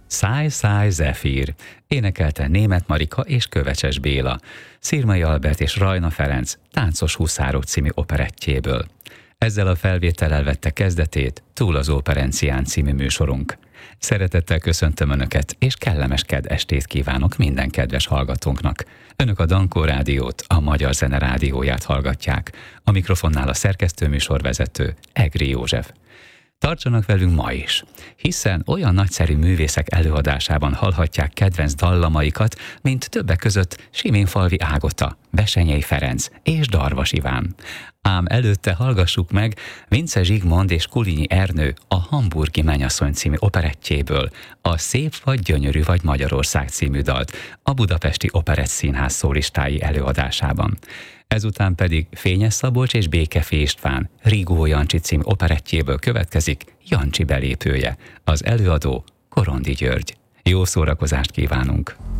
Száj, száj, zefír, énekelte Németh Marika és Kövecses Béla, Szirmai Albert és Rajna Ferenc Táncos huszárok című operettjéből. Ezzel a felvétellel vette kezdetét Túl az Operencián című műsorunk. Szeretettel köszöntöm Önöket, és kellemes estét kívánok minden kedves hallgatónknak. Önök a Dankó Rádiót, a Magyar Zene Rádióját hallgatják. A mikrofonnál a szerkesztőműsorvezető Egri József. Tartsanak velünk ma is, hiszen olyan nagyszerű művészek előadásában hallhatják kedvenc dallamaikat, mint többek között Siménfalvi Ágota, Bessenyei Ferenc és Darvas Iván. Ám előtte hallgassuk meg Vincze Zsigmond és Kulinyi Ernő a Hamburgi Mennyasszony című operettjéből, a Szép vagy gyönyörű vagy Magyarország című dalt a Budapesti Operett Színház szólistái előadásában. Ezután pedig Fényes Szabolcs és Békefé István Rigó Jancsi című operettjéből következik Jancsi belépője, az előadó Korondi György. Jó szórakozást kívánunk!